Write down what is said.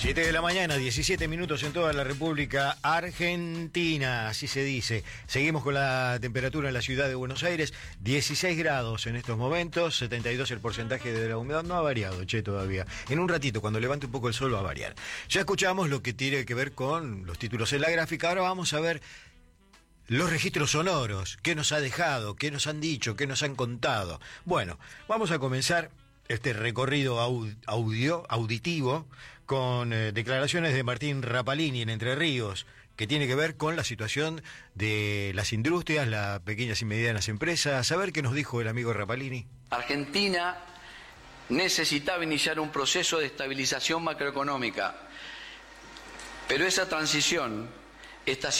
7 de la mañana, 17 minutos en toda la República Argentina, así se dice. Seguimos con la temperatura en la ciudad de Buenos Aires, 16 grados en estos momentos, 72 el porcentaje de la humedad, no ha variado, todavía. En un ratito, cuando levante un poco el sol, va a variar. Ya escuchamos lo que tiene que ver con los títulos en la gráfica, ahora vamos a ver los registros sonoros, qué nos ha dejado, qué nos han dicho, qué nos han contado. Bueno, vamos a comenzar este recorrido auditivo con declaraciones de Martín Rapalini en Entre Ríos, que tiene que ver con la situación de las industrias, las pequeñas y medianas empresas. A ver qué nos dijo el amigo Rapalini. Argentina necesitaba iniciar un proceso de estabilización macroeconómica, pero esa transición está